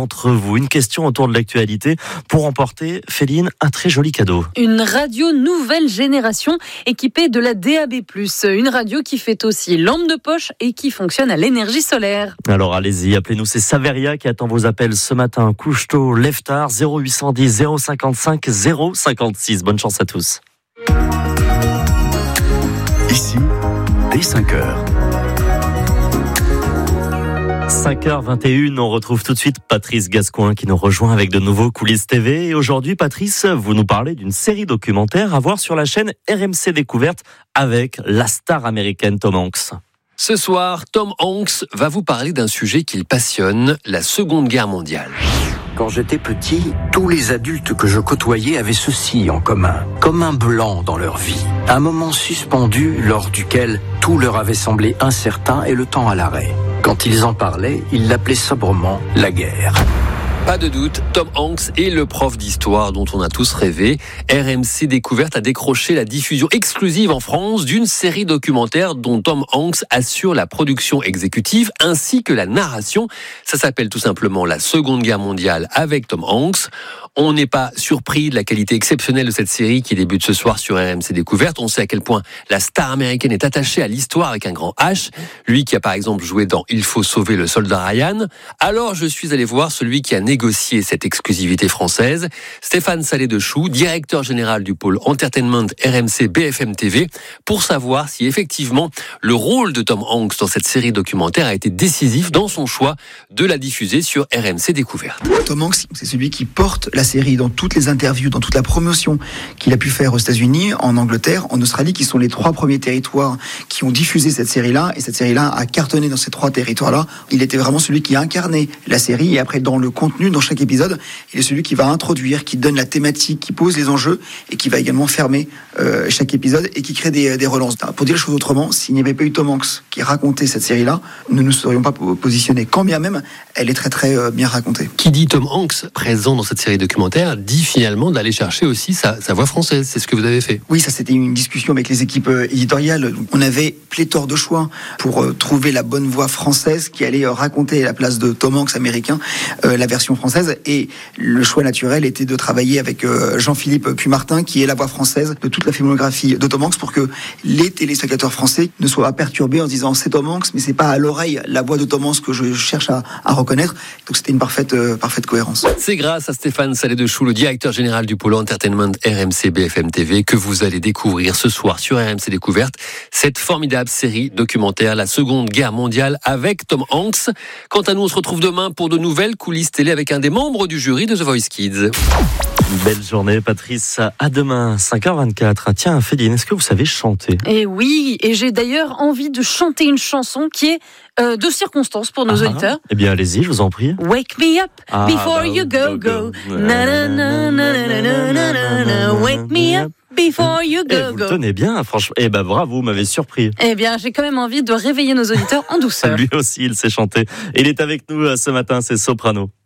d'entre vous. Une question autour de l'actualité pour emporter, Féline, un très joli cadeau. Une radio nouvelle génération équipée de la DAB+. Une radio qui fait aussi lampe de poche et qui fonctionne à l'énergie solaire. Alors allez-y, appelez-nous, c'est Saveria qui attend vos appels ce matin. Couche tôt, lève tard, 0810 055 056. Bonne chance à tous. Ici, dès 5h. 5h21, on retrouve tout de suite Patrice Gascoin qui nous rejoint avec de nouveaux Coulisses TV. Et aujourd'hui, Patrice, vous nous parlez d'une série documentaire à voir sur la chaîne RMC Découverte avec la star américaine Tom Hanks. Ce soir, Tom Hanks va vous parler d'un sujet qu'il passionne, la Seconde Guerre mondiale. Quand j'étais petit, tous les adultes que je côtoyais avaient ceci en commun, comme un blanc dans leur vie. Un moment suspendu lors duquel tout leur avait semblé incertain et le temps à l'arrêt. Quand ils en parlaient, ils l'appelaient sobrement la guerre. Pas de doute, Tom Hanks est le prof d'histoire dont on a tous rêvé. RMC Découverte a décroché la diffusion exclusive en France d'une série documentaire dont Tom Hanks assure la production exécutive ainsi que la narration. Ça s'appelle tout simplement La Seconde Guerre mondiale avec Tom Hanks. On n'est pas surpris de la qualité exceptionnelle de cette série qui débute ce soir sur RMC Découverte. On sait à quel point la star américaine est attachée à l'histoire avec un grand H. Lui qui a par exemple joué dans Il faut sauver le soldat Ryan. Alors je suis allé voir celui qui a négocié cette exclusivité française, Stéphane Salé-Dechoux, directeur général du pôle Entertainment RMC BFM TV, pour savoir si effectivement le rôle de Tom Hanks dans cette série documentaire a été décisif dans son choix de la diffuser sur RMC Découverte. Tom Hanks, c'est celui qui porte la série dans toutes les interviews, dans toute la promotion qu'il a pu faire aux États-Unis, en Angleterre, en Australie, qui sont les 3 premiers territoires qui ont diffusé cette série-là. Et cette série-là a cartonné dans ces 3 territoires-là. Il était vraiment celui qui a incarné la série. Et après, dans le contenu, dans chaque épisode, il est celui qui va introduire, qui donne la thématique, qui pose les enjeux et qui va également fermer chaque épisode et qui crée des relances. Pour dire les choses autrement, s'il n'y avait pas eu Tom Hanks qui racontait cette série-là, nous ne nous serions pas positionnés. Quand bien même, elle est très très bien racontée. Qui dit Tom Hanks présent dans cette série documentaire dit finalement d'aller chercher aussi sa voix française. C'est ce que vous avez fait. Oui, ça c'était une discussion avec les équipes éditoriales. On avait pléthore de choix pour trouver la bonne voix française qui allait raconter à la place de Tom Hanks américain la version française. Et le choix naturel était de travailler avec Jean-Philippe Puymartin qui est la voix française de toute la filmographie de Tom Hanks pour que les téléspectateurs français ne soient pas perturbés en se disant c'est Tom Hanks mais c'est pas à l'oreille la voix de Tom Hanks que je cherche à reconnaître. Donc c'était une parfaite cohérence. C'est grâce à Stéphane Salé-Dechoux, le directeur général du pôle Entertainment RMC BFM TV, que vous allez découvrir ce soir sur RMC Découverte cette formidable série documentaire La Seconde Guerre mondiale avec Tom Hanks. Quant à nous, on se retrouve demain pour de nouvelles coulisses télé avec un des membres du jury de The Voice Kids. Une belle journée, Patrice. À demain, 5h24. Tiens, Féline, est-ce que vous savez chanter ? Et oui, et j'ai d'ailleurs envie de chanter une chanson qui est de circonstance pour nos auditeurs. Eh bien, allez-y, je vous en prie. Wake me up before you go. Na na na na na na na na. Wake me up before you go. Vous le tenez bien, franchement. Eh ben, bravo, vous m'avez surpris. Eh bien, j'ai quand même envie de réveiller nos auditeurs en douceur. Lui aussi, il sait chanter. Et il est avec nous ce matin, c'est Soprano.